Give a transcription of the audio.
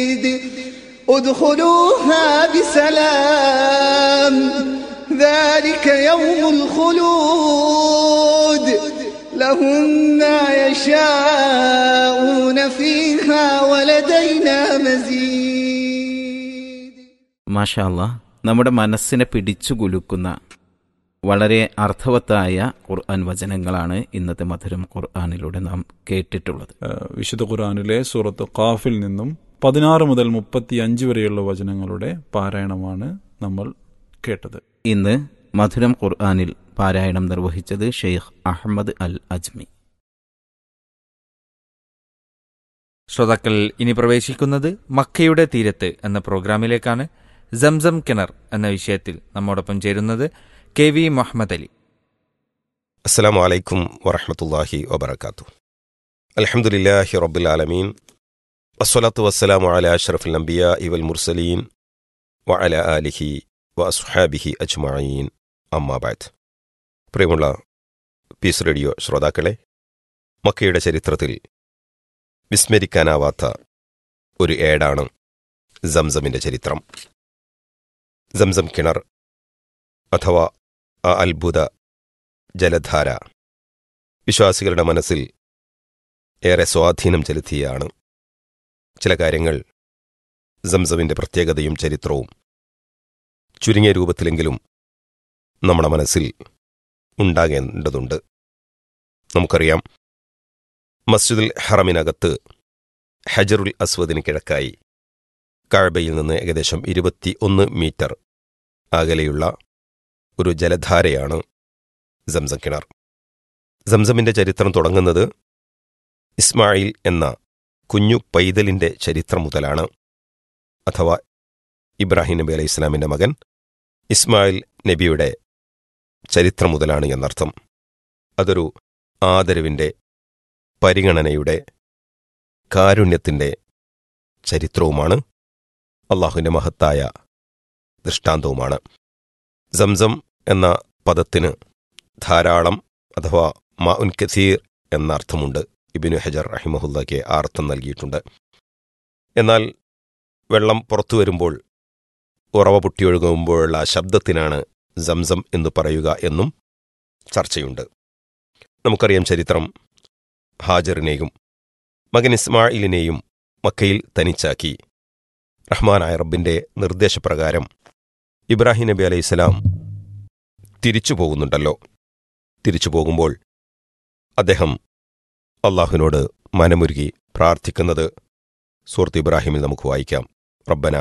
ادخلوها بسلام ذلك يوم الخلود لهم ما يشاءون فيها ولدينا مزيد. മാഷാ അല്ലാഹ്, നമ്മുടെ മനസ്സിനെ പിടിച്ചു കുലുക്കുന്ന വളരെ അർത്ഥവത്തായ ഖുർആൻ വചനങ്ങളാണ് ഇന്നത്തെ മധുരം ഖുർആനിലൂടെ നാം കേട്ടിട്ടുള്ളത്. വിശുദ്ധ ഖുർആനിലെ സൂറത്ത് ഖാഫിൽ നിന്നും 16 മുതൽ 35 വരെയുള്ള വചനങ്ങളുടെ പാരായണമാണ് നമ്മൾ കേട്ടത്. ഇന്ന് മധുരം ഖുർആനിൽ പാരായണം നിർവഹിച്ചത് ഷെയ്ഖ് അഹമ്മദ് അൽ അജ്മി. ശ്രോതാക്കൾ ഇനി പ്രവേശിക്കുന്നത് മക്കയുടെ തീരത്ത് എന്ന പ്രോഗ്രാമിലേക്കാണ്. സംസം കിണർ എന്ന വിഷയത്തിൽ നമ്മോടൊപ്പം ചേരുന്നത് KV മുഹമ്മദ് അലി. അസ്സലാമു അലൈക്കും വറഹ്മത്തുള്ളാഹി വബറകാതുഹു. അൽഹംദുലില്ലാഹി റബ്ബിൽ ആലമീൻ വസ്സലാത്തു വസ്സലാമു അലാ അഷ്റഫിൽ അംബിയാഇ വൽ മുർസലീൻ വഅലാ ആലിഹി വഅസ്ഹാബിഹി അജ്മഈൻ. അമ്മാ ബഅദ്. പ്രിയമുള്ള പീസ് റേഡിയോ ശ്രോതാക്കളെ, മക്കയുടെ ചരിത്രത്തിൽ വിസ്മരിക്കാനാവാത്ത ഒരു ഏടാണ് സംസമിൻ്റെ ചരിത്രം. സംസം കിണർ അഥവാ ആ അത്ഭുത ജലധാര വിശ്വാസികളുടെ മനസ്സിൽ ഏറെ സ്വാധീനം ചെലുത്തിയാണ്. ചില കാര്യങ്ങൾ സംസമിൻ്റെ പ്രത്യേകതയും ചരിത്രവും ചുരുങ്ങിയ രൂപത്തിലെങ്കിലും നമ്മുടെ മനസ്സിൽ ഉണ്ടാകേണ്ടതുണ്ട്. നമുക്കറിയാം, മസ്ജിദുൽ ഹറമിനകത്ത് ഹജറുൽ അസ്വദിന് കിഴക്കായി കഅബയിൽ നിന്ന് ഏകദേശം 21 മീറ്റർ അകലെയുള്ള ഒരു ജലധാരയാണ് സംസം കിണർ. സംസമിൻ്റെ ചരിത്രം തുടങ്ങുന്നത് ഇസ്മായിൽ എന്ന കുഞ്ഞു പൈതലിൻ്റെ ചരിത്രം മുതലാണ്. അഥവാ ഇബ്രാഹിം നബി അലൈഹി ഇസ്ലാമിൻ്റെ മകൻ ഇസ്മായിൽ നബിയുടെ ചരിത്രം മുതലാണ് എന്നർത്ഥം. അതൊരു ആദരവിൻ്റെ, പരിഗണനയുടെ, കാരുണ്യത്തിൻ്റെ ചരിത്രവുമാണ്. അള്ളാഹുവിൻ്റെ മഹത്തായ ദൃഷ്ടാന്തവുമാണ്. സംസം എന്ന പദത്തിന് ധാരാളം അഥവാ മാഉൻ കസീർ എന്ന അർത്ഥമുണ്ട്. ഇബ്നു ഹജർ റഹിമഹുല്ലയ്ക്ക് ആ അർത്ഥം നൽകിയിട്ടുണ്ട്. എന്നാൽ വെള്ളം പുറത്തു വരുമ്പോൾ, ഉറവ പൊട്ടിയൊഴുകുമ്പോഴുള്ള ശബ്ദത്തിനാണ് സംസം എന്ന് പറയുക എന്നും ചർച്ചയുണ്ട്. നമുക്കറിയാം ചരിത്രം. ഹാജറിനെയും മകൻ ഇസ്മായിലിനെയും മക്കയിൽ തനിച്ചാക്കി റഹ്മാനായ റബ്ബിൻ്റെ നിർദ്ദേശപ്രകാരം ഇബ്രാഹിം നബി അലൈഹിസ്സലാം തിരിച്ചു പോകുന്നുണ്ടല്ലോ. തിരിച്ചു പോകുമ്പോൾ അദ്ദേഹം അള്ളാഹുവിനോട് മനമുരുകി പ്രാർത്ഥിക്കുന്നത് സൂറത്ത് ഇബ്രാഹിമിൽ നമുക്ക് വായിക്കാം. റബ്ബന